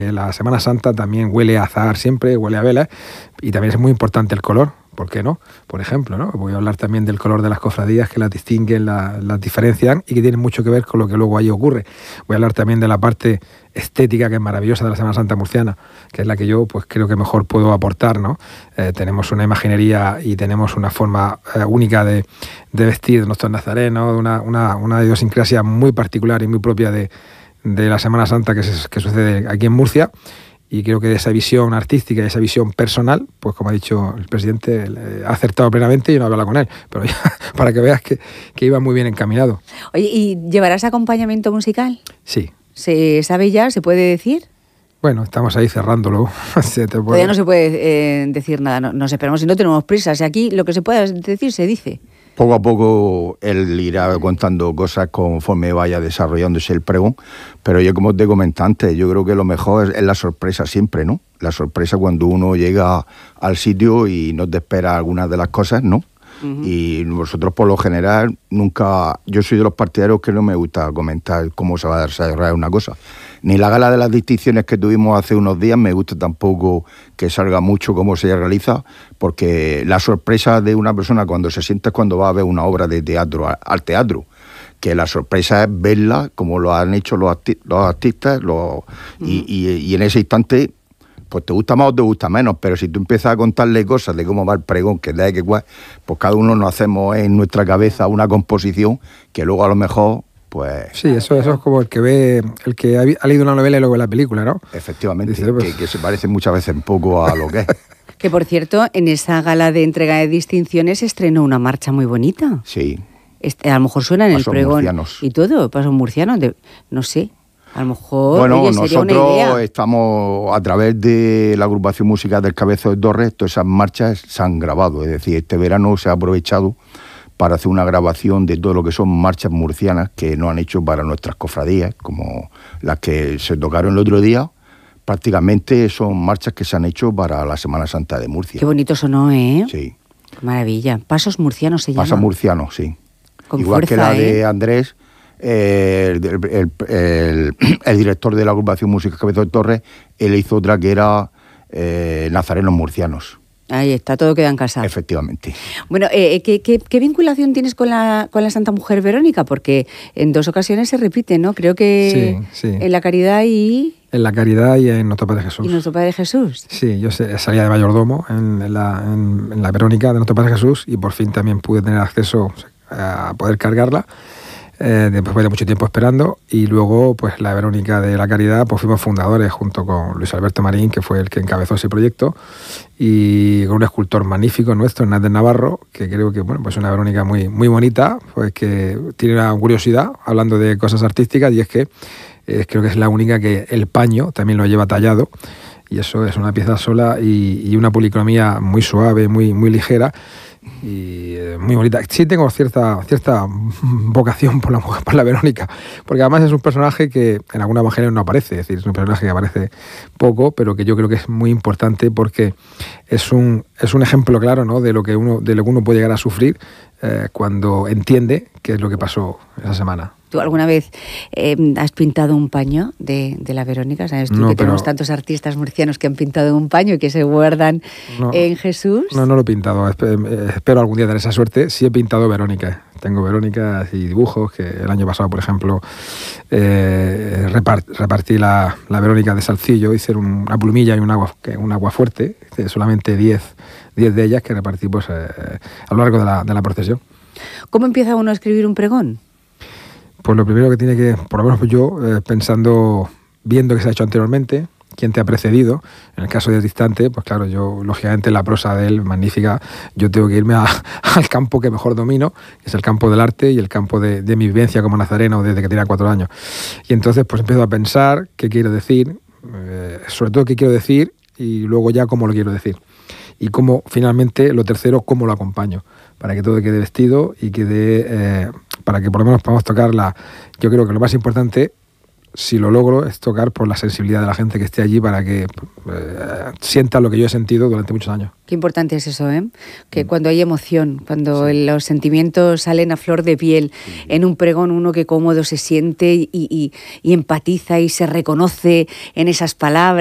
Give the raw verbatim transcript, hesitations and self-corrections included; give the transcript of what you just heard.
La Semana Santa también huele a azahar siempre, huele a velas, y también es muy importante el color, ¿por qué no? Por ejemplo, ¿no? Voy a hablar también del color de las cofradías, que las distinguen, la, las diferencian y que tienen mucho que ver con lo que luego allí ocurre. Voy a hablar también de la parte estética, que es maravillosa, de la Semana Santa murciana, que es la que yo pues creo que mejor puedo aportar, ¿no? Eh, tenemos una imaginería y tenemos una forma eh, única de, de vestir de nuestros nazarenos, una, una, una idiosincrasia muy particular y muy propia de de la Semana Santa que, se, que sucede aquí en Murcia, y creo que esa visión artística y esa visión personal, pues como ha dicho el presidente, ha acertado plenamente y no he hablado con él, pero ya, para que veas que, que iba muy bien encaminado. Oye, ¿y llevarás acompañamiento musical? Sí. ¿Se sabe ya? ¿Se puede decir? Bueno, estamos ahí cerrándolo. Se te puede... Todavía no se puede eh, decir nada, no, nos esperamos si no tenemos prisa. Si aquí lo que se pueda decir se dice. Poco a poco él irá contando cosas conforme vaya desarrollándose el pregón, pero yo, como te comenté antes, yo creo que lo mejor es, es la sorpresa siempre, ¿no? La sorpresa cuando uno llega al sitio y no te espera algunas de las cosas, ¿no? Uh-huh. Y nosotros, por lo general, nunca... Yo soy de los partidarios que no me gusta comentar cómo se va a desarrollar una cosa. Ni la gala de las distinciones que tuvimos hace unos días me gusta tampoco que salga mucho cómo se realiza, porque la sorpresa de una persona cuando se sienta es cuando va a ver una obra de teatro al teatro, que la sorpresa es verla como lo han hecho los, arti- los artistas los, uh-huh. y, y, y en ese instante pues te gusta más o te gusta menos, pero si tú empiezas a contarle cosas de cómo va el pregón, que da que cual, pues cada uno nos hacemos en nuestra cabeza una composición que luego a lo mejor... Pues, sí, eso, eso es como el que ve, el que ha, ha leído una novela y luego ve la película, ¿no? Efectivamente, Dice, pues... que, que se parece muchas veces un poco a lo que es. Que, por cierto, en esa gala de entrega de distinciones se estrenó una marcha muy bonita. Sí. Este, a lo mejor suena en Pasos el pregón murcianos. Y todo, pasos murcianos, de, no sé, a lo mejor bueno, oye, sería una idea. Nosotros estamos, a través de la agrupación musical del Cabezo de Torres, todas esas marchas se han grabado, es decir, este verano se ha aprovechado para hacer una grabación de todo lo que son marchas murcianas que nos han hecho para nuestras cofradías, como las que se tocaron el otro día. Prácticamente son marchas que se han hecho para la Semana Santa de Murcia. Qué bonito sonó, ¿eh? Sí. Qué maravilla. Pasos murcianos se llama. Pasos murcianos, sí. Con Igual fuerza, que la ¿eh? de Andrés, eh, el, el, el, el director de la agrupación musical Cabezo de Torres, él hizo otra que era eh, Nazarenos Murcianos. Ahí está, todo queda en casa. Efectivamente. Bueno, eh, ¿qué, qué, ¿qué vinculación tienes con la, con la Santa Mujer Verónica? Porque en dos ocasiones se repite, ¿no? Creo que sí, sí. en la Caridad y... En la Caridad y en Nuestro Padre Jesús. ¿Y Nuestro Padre Jesús? Sí, yo salía de mayordomo en, en, la, en, en la Verónica de Nuestro Padre Jesús y por fin también pude tener acceso a poder cargarla. Eh, después de mucho tiempo esperando, y luego pues la Verónica de la Caridad, pues fuimos fundadores junto con Luis Alberto Marín, que fue el que encabezó ese proyecto, y con un escultor magnífico nuestro, Hernández Navarro, que creo que bueno, pues una Verónica muy, muy bonita, pues que tiene una curiosidad, hablando de cosas artísticas, y es que eh, creo que es la única que el paño también lo lleva tallado, y eso es una pieza sola y, y una policromía muy suave, muy, muy ligera, y eh, muy bonita. Sí tengo cierta cierta vocación por la mujer, por la Verónica, porque además es un personaje que en algunos evangelios no aparece, es decir, es un personaje que aparece poco, pero que yo creo que es muy importante porque es un es un ejemplo claro, ¿no?, de lo que uno de lo que uno puede llegar a sufrir eh, cuando entiende qué es lo que pasó esa semana. ¿Tú alguna vez eh, has pintado un paño de, de la Verónica? ¿Sabes tú no, que pero... tenemos tantos artistas murcianos que han pintado un paño y que se guardan no, en Jesús? No, no lo he pintado. Espero algún día tener esa suerte. Sí he pintado Verónica. Tengo Verónicas y dibujos que el año pasado, por ejemplo, eh, repart, repartí la, la Verónica de Salcillo. Hice un, una plumilla y un agua, un agua fuerte. Solamente diez de ellas que repartí pues, eh, a lo largo de la, de la procesión. ¿Cómo empieza uno a escribir un pregón? Pues lo primero que tiene que, por lo menos yo, eh, pensando, viendo que se ha hecho anteriormente, quién te ha precedido. En el caso de Distante, pues claro, yo, lógicamente, la prosa de él, magnífica, yo tengo que irme a, al campo que mejor domino, que es el campo del arte y el campo de, de mi vivencia como nazareno desde que tenía cuatro años. Y entonces, pues empiezo a pensar qué quiero decir, eh, sobre todo qué quiero decir y luego ya cómo lo quiero decir. Y cómo, finalmente, lo tercero, cómo lo acompaño, para que todo quede vestido y quede, eh, para que por lo menos podamos tocar la... Yo creo que lo más importante, si lo logro, es tocar por la sensibilidad de la gente que esté allí para que eh, sienta lo que yo he sentido durante muchos años. Qué importante es eso, ¿eh? Que mm. cuando hay emoción, cuando sí. los sentimientos salen a flor de piel, sí. en un pregón uno que cómodo se siente y, y, y empatiza y se reconoce en esas palabras.